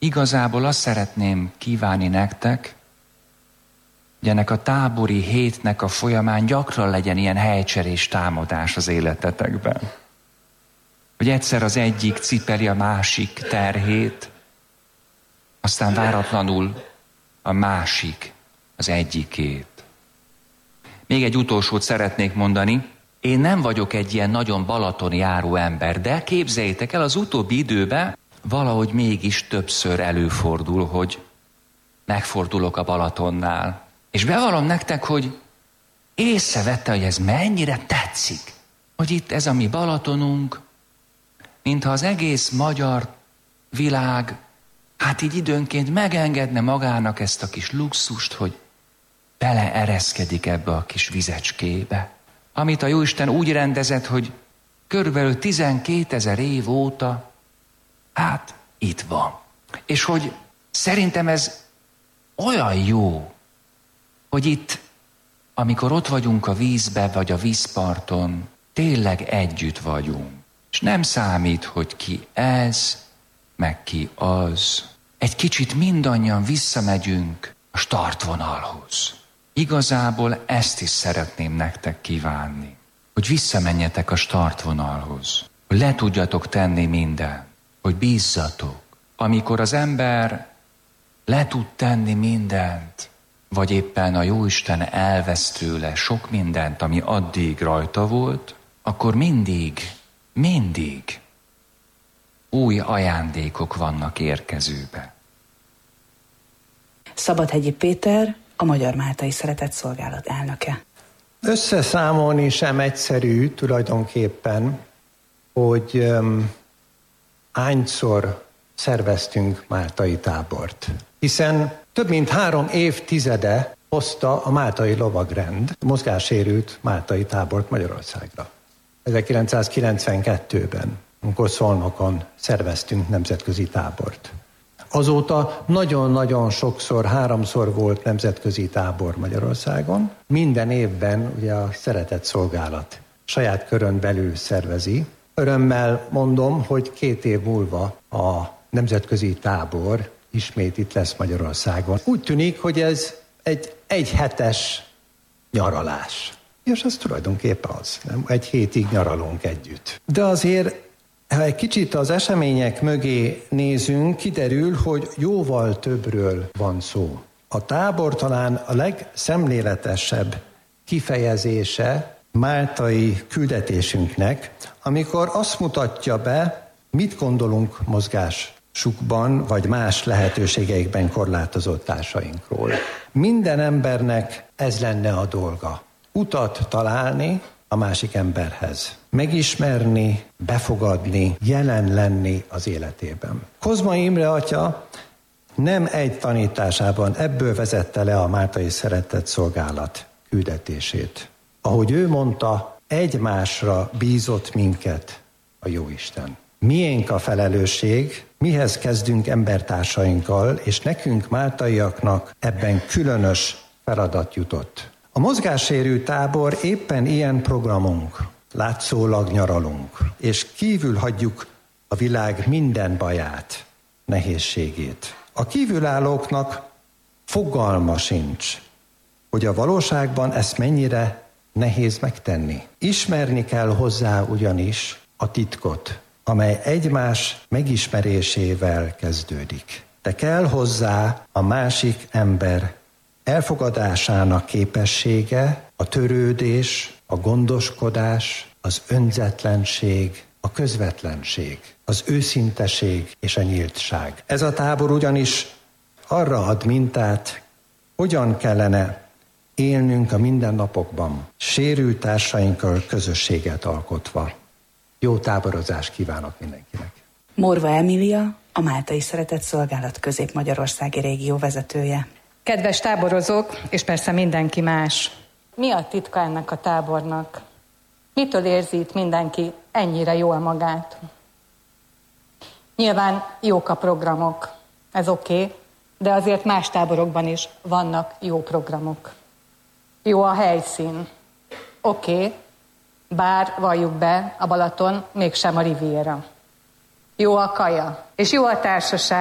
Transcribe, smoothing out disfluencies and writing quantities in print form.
Igazából azt szeretném kívánni nektek, hogy ennek a tábori hétnek a folyamán gyakran legyen ilyen helycserés támadás az életetekben. Hogy egyszer az egyik cipeli a másik terhét, aztán váratlanul a másik az egyikét. Még egy utolsót szeretnék mondani. Én nem vagyok egy ilyen nagyon Balaton járó ember, de képzeljétek el, az utóbbi időben valahogy mégis többször előfordul, hogy megfordulok a Balatonnál. És bevallom nektek, hogy észrevette, hogy ez mennyire tetszik. Hogy itt ez a mi Balatonunk, mintha az egész magyar világ, hát így időnként megengedne magának ezt a kis luxust, hogy beleereszkedik ebbe a kis vizecskébe. Amit a Jóisten úgy rendezett, hogy körülbelül 12 000 év óta, hát itt van. És hogy szerintem ez olyan jó, hogy itt, amikor ott vagyunk a vízbe, vagy a vízparton, tényleg együtt vagyunk. És nem számít, hogy ki ez, meg ki az. Egy kicsit mindannyian visszamegyünk a startvonalhoz. Igazából ezt is szeretném nektek kívánni, hogy visszamenjetek a startvonalhoz, hogy le tudjatok tenni mindent, hogy bízzatok. Amikor az ember le tud tenni mindent, vagy éppen a Jóisten elvesz tőle sok mindent, ami addig rajta volt, akkor mindig új ajándékok vannak érkezőbe. Szabadhegyi Péter, a Magyar Máltai Szeretett Szolgálat elnöke. Összeszámolni sem egyszerű tulajdonképpen, hogy hányszor szerveztünk máltai tábort. Hiszen több mint 3 évtizede hozta a Máltai Lovagrend mozgássérült máltai tábort Magyarországra. 1992-ben, amikor Szolnokon szerveztünk nemzetközi tábort. Azóta nagyon-nagyon sokszor, 3-szor volt nemzetközi tábor Magyarországon. Minden évben ugye a Szeretett Szolgálat saját körön belül szervezi. Örömmel mondom, hogy 2 év múlva a nemzetközi tábor ismét itt lesz Magyarországon. Úgy tűnik, hogy ez egy hetes nyaralás. És ez tulajdonképpen az, nem? 1 hétig nyaralunk együtt. De azért, ha egy kicsit az események mögé nézünk, kiderül, hogy jóval többről van szó. A tábor talán a legszemléletesebb kifejezése máltai küldetésünknek, amikor azt mutatja be, mit gondolunk mozgásukban, vagy más lehetőségeikben korlátozott társainkról. Minden embernek ez lenne a dolga. Utat találni a másik emberhez. Megismerni, befogadni, jelen lenni az életében. Kozma Imre atya nem egy tanításában ebből vezette le a Máltai Szeretett Szolgálat küldetését. Ahogy ő mondta, egymásra bízott minket a Jóisten. Miénk a felelősség, mihez kezdünk embertársainkkal, és nekünk máltaiaknak ebben különös feladat jutott. A mozgássérült tábor éppen ilyen programunk. Látszólag nyaralunk, és kívül hagyjuk a világ minden baját, nehézségét. A kívülállóknak fogalma sincs, hogy a valóságban ezt mennyire nehéz megtenni. Ismerni kell hozzá ugyanis a titkot, amely egymás megismerésével kezdődik. De kell hozzá a másik ember elfogadásának képessége, a törődés, a gondoskodás, az önzetlenség, a közvetlenség, az őszinteség és a nyíltság. Ez a tábor ugyanis arra ad mintát, hogyan kellene élnünk a mindennapokban, sérült társainkkal közösséget alkotva. Jó táborozást kívánok mindenkinek! Morva Emília, a Máltai Szeretett Szolgálat közép-magyarországi régió vezetője. Kedves táborozók, és persze mindenki más, mi a titka ennek a tábornak? Mitől érzi itt mindenki ennyire jól magát? Nyilván jók a programok, ez oké, de azért más táborokban is vannak jó programok. Jó a helyszín, oké, bár valljuk be, a Balaton mégsem a Riviera. Jó a kaja, és jó a társaság.